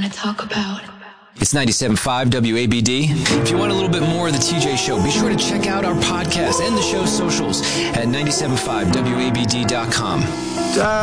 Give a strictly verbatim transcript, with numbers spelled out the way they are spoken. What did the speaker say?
to talk about. It's ninety-seven point five W A B D. If you want a little bit more of the T J Show, be sure to check out our podcast and the show's socials at ninety-seven point five W A B D dot com.